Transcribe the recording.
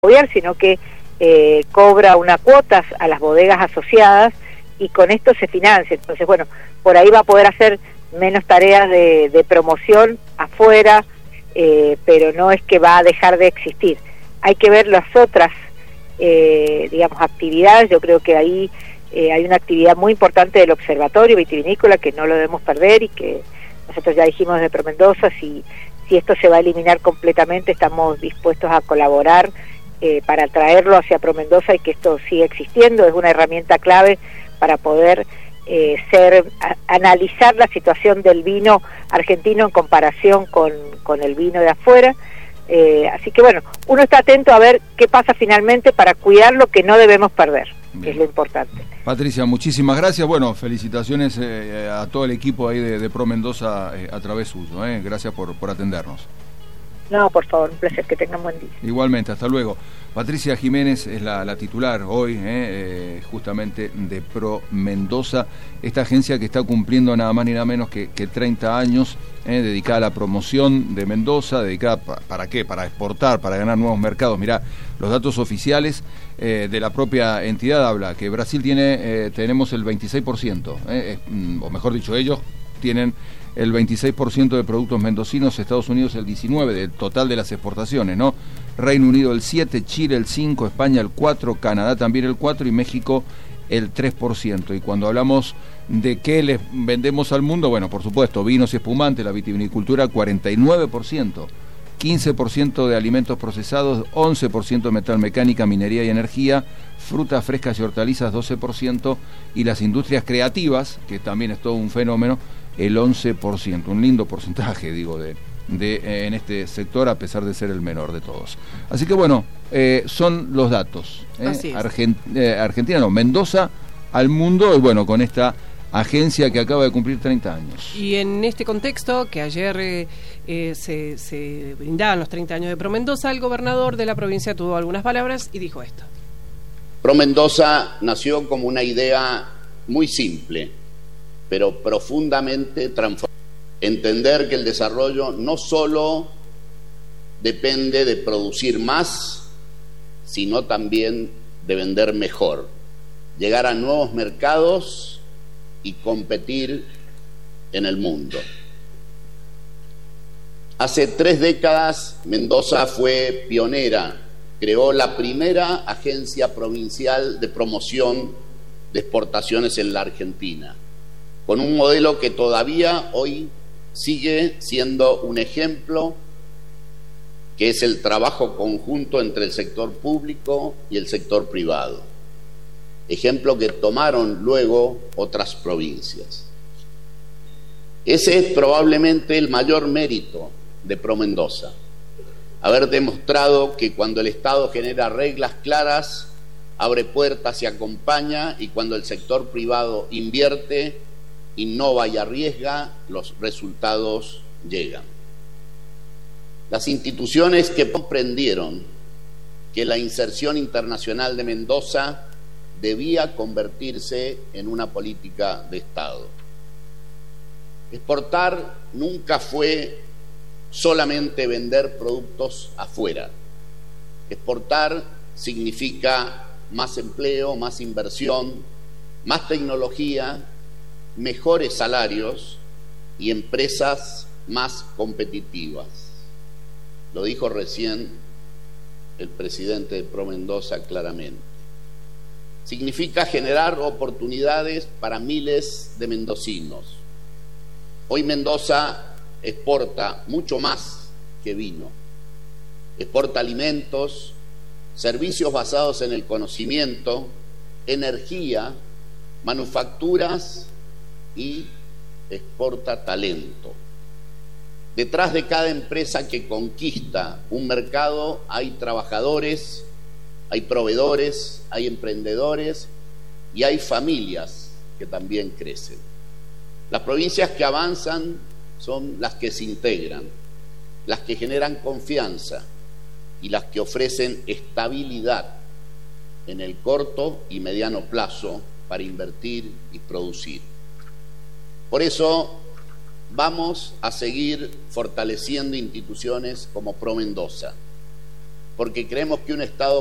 sino que cobra una cuota a las bodegas asociadas y con esto se financia. Entonces, bueno, por ahí va a poder hacer menos tareas de promoción afuera, pero no es que va a dejar de existir. Hay que ver las otras, digamos, actividades. Yo creo que ahí hay una actividad muy importante del Observatorio Vitivinícola que no lo debemos perder y que nosotros ya dijimos desde ProMendoza, si esto se va a eliminar completamente, estamos dispuestos a colaborar para traerlo hacia ProMendoza y que esto siga existiendo. Es una herramienta clave para poder analizar la situación del vino argentino en comparación con el vino de afuera. Así que bueno, uno está atento a ver qué pasa finalmente para cuidar lo que no debemos perder, que es lo importante. Patricia, muchísimas gracias. Bueno, felicitaciones a todo el equipo ahí de ProMendoza a través suyo. Gracias por atendernos. No, por favor, un placer, que tengan buen día. Igualmente, hasta luego. Patricia Jiménez es la titular hoy, justamente de ProMendoza, esta agencia que está cumpliendo nada más ni nada menos que 30 años, dedicada a la promoción de Mendoza, dedicada ¿para qué? Para exportar, para ganar nuevos mercados. Mirá, los datos oficiales de la propia entidad habla que Brasil tenemos el 26%, o mejor dicho, ellos tienen el 26% de productos mendocinos, Estados Unidos el 19% del total de las exportaciones, ¿no? Reino Unido el 7%, Chile el 5%, España el 4%, Canadá también el 4% y México el 3%. Y cuando hablamos de qué les vendemos al mundo, bueno, por supuesto, vinos y espumantes, la vitivinicultura 49%, 15% de alimentos procesados, 11% de metalmecánica, minería y energía, frutas frescas y hortalizas 12%, y las industrias creativas, que también es todo un fenómeno, el 11%, un lindo porcentaje, digo, en este sector, a pesar de ser el menor de todos. Así que bueno, son los datos. Argentina no, Mendoza al mundo, y bueno, con esta agencia que acaba de cumplir 30 años. Y en este contexto, que ayer se brindaban los 30 años de ProMendoza, el gobernador de la provincia tuvo algunas palabras y dijo esto. ProMendoza nació como una idea muy simple, pero profundamente transformadora. Entender que el desarrollo no solo depende de producir más, sino también de vender mejor, llegar a nuevos mercados y competir en el mundo. Hace 3 décadas Mendoza fue pionera, creó la primera agencia provincial de promoción de exportaciones en la Argentina, con un modelo que todavía hoy sigue siendo un ejemplo, que es el trabajo conjunto entre el sector público y el sector privado. Ejemplo que tomaron luego otras provincias. Ese es probablemente el mayor mérito de ProMendoza, haber demostrado que cuando el Estado genera reglas claras, abre puertas y acompaña, y cuando el sector privado invierte, innova y arriesga, los resultados llegan. Las instituciones que comprendieron que la inserción internacional de Mendoza debía convertirse en una política de Estado. Exportar nunca fue solamente vender productos afuera. Exportar significa más empleo, más inversión, más tecnología, mejores salarios y empresas más competitivas. Lo dijo recién el presidente de ProMendoza claramente. Significa generar oportunidades para miles de mendocinos. Hoy Mendoza exporta mucho más que vino. Exporta alimentos, servicios basados en el conocimiento, energía, manufacturas y exporta talento. Detrás de cada empresa que conquista un mercado hay trabajadores, hay proveedores, hay emprendedores y hay familias que también crecen. Las provincias que avanzan son las que se integran, las que generan confianza y las que ofrecen estabilidad en el corto y mediano plazo para invertir y producir. Por eso vamos a seguir fortaleciendo instituciones como ProMendoza, porque creemos que un Estado